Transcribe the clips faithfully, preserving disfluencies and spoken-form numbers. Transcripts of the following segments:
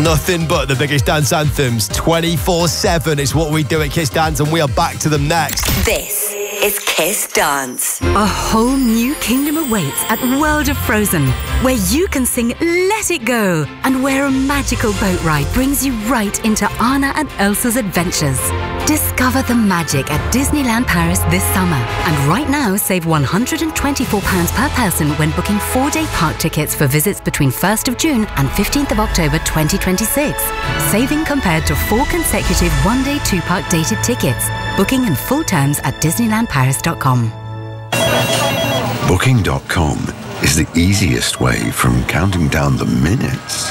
Nothing but the biggest dance anthems, twenty-four seven. It's what we do at Kiss Dance, and we are back to them next. This is Kiss Dance. A whole new kingdom awaits at World of Frozen, where you can sing Let It Go, and where a magical boat ride brings you right into Anna and Elsa's adventures. Discover the magic at Disneyland Paris this summer. And right now, save one hundred twenty-four pounds per person when booking four-day park tickets for visits between first of June and fifteenth of October twenty twenty-six. Saving compared to four consecutive one-day two-park dated tickets. Booking and full terms at disneyland paris dot com. Booking dot com is the easiest way from counting down the minutes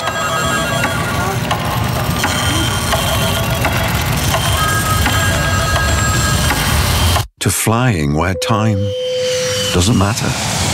to flying where time doesn't matter.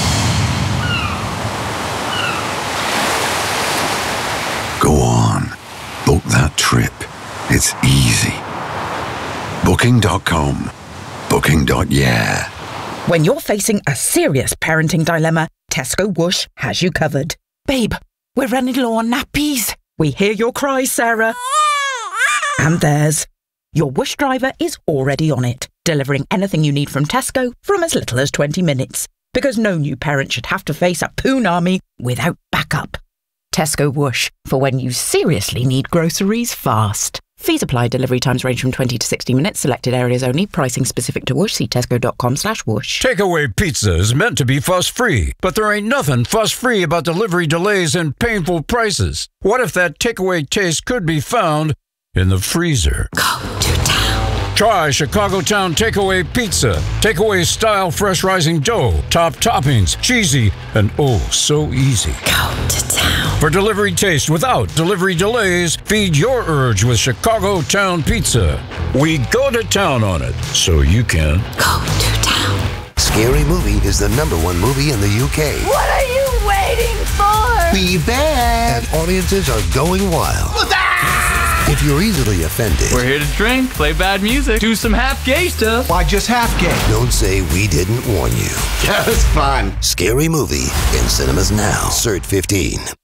Go on, book that trip. It's easy. Booking dot com. Booking. Yeah. When you're facing a serious parenting dilemma, Tesco Whoosh has you covered. Babe, we're running low on nappies. We hear your cries, Sarah. And theirs. Your Whoosh driver is already on it, delivering anything you need from Tesco from as little as twenty minutes. Because no new parent should have to face a poon army without backup. Tesco Whoosh, for when you seriously need groceries fast. Fees apply. Delivery times range from twenty to sixty minutes. Selected areas only. Pricing specific to Whoosh. See tesco dot com slash whoosh. Takeaway pizza is meant to be fuss-free, but there ain't nothing fuss-free about delivery delays and painful prices. What if that takeaway taste could be found in the freezer? Go to town. Try Chicago Town Takeaway Pizza. Takeaway style fresh rising dough, top toppings, cheesy, and oh, so easy. Go to town. For delivery taste without delivery delays, feed your urge with Chicago Town Pizza. We go to town on it, so you can go to town. Scary Movie is the number one movie in the U K. What are you waiting for? Be bad. And audiences are going wild. If you're easily offended, we're here to drink, play bad music, do some half-gay stuff. Why just half-gay? Don't say we didn't warn you. Just fun. Scary Movie in cinemas now. Cert fifteen.